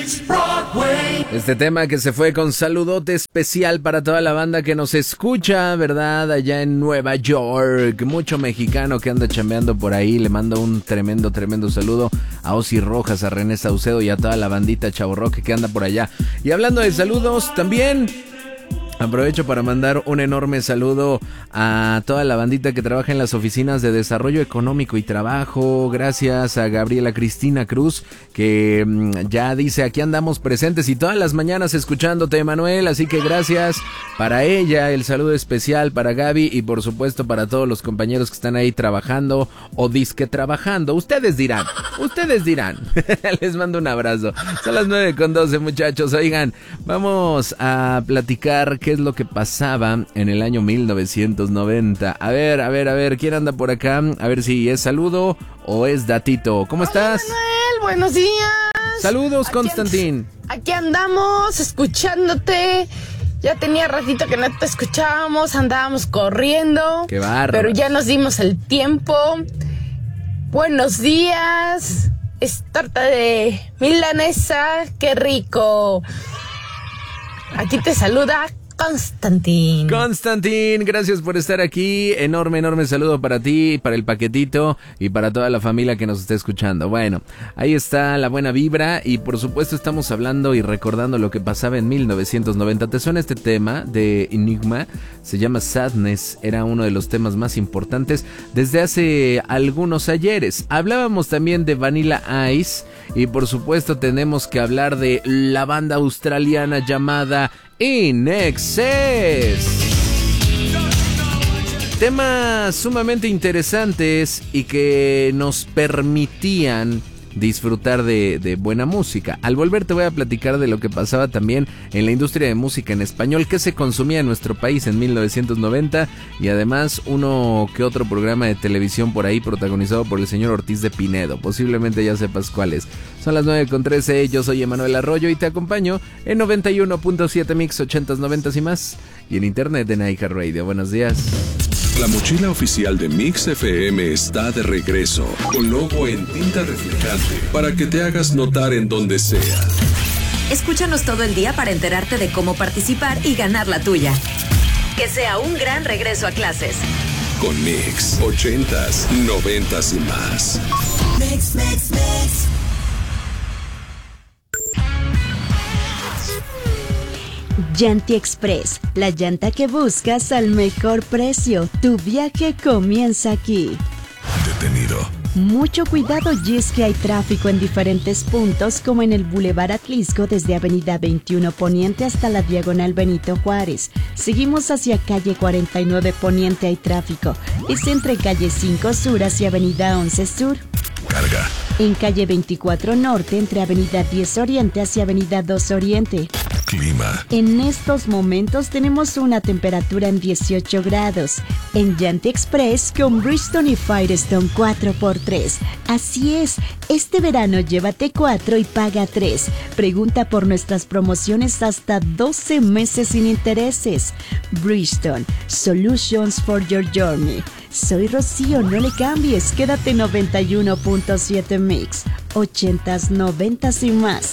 Este tema que se fue con saludote especial para toda la banda que nos escucha, ¿verdad? Allá en Nueva York. Mucho mexicano que anda chambeando por ahí. Le mando un tremendo saludo a Osi Rojas, a René Saucedo y a toda la bandita chavorroque que anda por allá. Y hablando de saludos, también aprovecho para mandar un enorme saludo a toda la bandita que trabaja en las oficinas de desarrollo económico y trabajo. Gracias a Gabriela Cristina Cruz, que ya dice: aquí andamos presentes y todas las mañanas escuchándote, Manuel. Así que gracias para ella, el saludo especial para Gaby y por supuesto para todos los compañeros que están ahí trabajando o disque trabajando. Ustedes dirán. Les mando un abrazo. Son las 9:12, muchachos. Oigan, vamos a platicar qué es lo que pasaba en el año 1990. A ver, ¿quién anda por acá? A ver si es saludo o es datito. ¿Cómo estás? Hola, Manuel, buenos días. Saludos, Constantín. Aquí andamos, escuchándote. Ya tenía ratito que no te escuchábamos, andábamos corriendo. Qué bárbaro. Pero ya nos dimos el tiempo. Buenos días. Es torta de milanesa, qué rico. Aquí te saluda Constantín, gracias por estar aquí. Enorme saludo para ti, para el paquetito y para toda la familia que nos está escuchando. Bueno, ahí está la buena vibra y por supuesto estamos hablando y recordando lo que pasaba en 1990. ¿Te suena este tema de Enigma? Se llama Sadness, era uno de los temas más importantes desde hace algunos ayeres. Hablábamos también de Vanilla Ice y por supuesto tenemos que hablar de la banda australiana llamada INXS. Temas sumamente interesantes y que nos permitían disfrutar de buena música. Al volver te voy a platicar de lo que pasaba también en la industria de música en español que se consumía en nuestro país en 1990 y además uno que otro programa de televisión por ahí protagonizado por el señor Ortiz de Pinedo. Posiblemente ya sepas cuál es. Son las 9:13, yo soy Emanuel Arroyo y te acompaño en 91.7 Mix 80s, 90s y más y en internet en iHeartRadio. Buenos días. La mochila oficial de Mix FM está de regreso, con logo en tinta reflejante, para que te hagas notar en donde sea. Escúchanos todo el día para enterarte de cómo participar y ganar la tuya. Que sea un gran regreso a clases. Con Mix, 80s, 90s y más. Mix. Llanti Express, la llanta que buscas al mejor precio. Tu viaje comienza aquí. Detenido. Mucho cuidado, y es que hay tráfico en diferentes puntos, como en el Boulevard Atlisco desde Avenida 21 Poniente hasta la Diagonal Benito Juárez. Seguimos hacia calle 49 Poniente, hay tráfico. Es entre calle 5 Sur hacia Avenida 11 Sur. Carga. En calle 24 Norte entre Avenida 10 Oriente hacia Avenida 2 Oriente. Clima. En estos momentos tenemos una temperatura en 18 grados. En Llanti Express con Bridgestone y Firestone 4x3. Así es, este verano llévate 4 y paga 3. Pregunta por nuestras promociones hasta 12 meses sin intereses. Bridgestone, Solutions for your journey. Soy Rocío, no le cambies, quédate 91.7 Mix, 80s, 90s y más.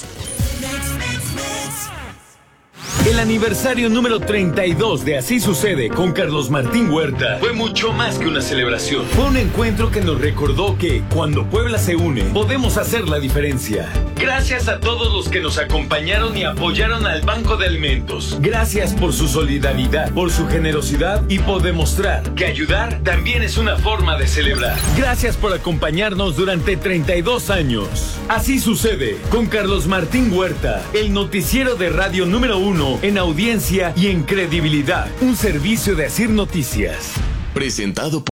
El aniversario número 32 de Así Sucede con Carlos Martín Huerta fue mucho más que una celebración. Fue un encuentro que nos recordó que cuando Puebla se une, podemos hacer la diferencia. Gracias a todos los que nos acompañaron y apoyaron al Banco de Alimentos. Gracias por su solidaridad, por su generosidad y por demostrar que ayudar también es una forma de celebrar. Gracias por acompañarnos durante 32 años. Así Sucede con Carlos Martín Huerta, el noticiero de radio número 1 en audiencia y en credibilidad. Un servicio de Asir Noticias. Presentado por